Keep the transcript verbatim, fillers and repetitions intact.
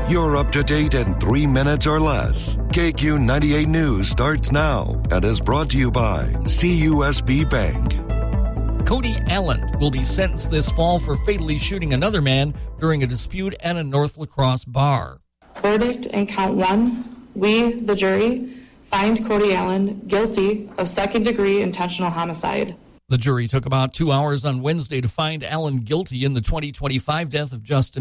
You're up to date in three minutes or less. K Q ninety-eight News starts now and is brought to you by C U S B Bank. Cody Allen will be sentenced this fall for fatally shooting another man during a dispute at a North La Crosse bar. Verdict in count one, we, the jury, find Cody Allen guilty of second-degree intentional homicide. The jury took about two hours on Wednesday to find Allen guilty in the twenty twenty-five death of Justin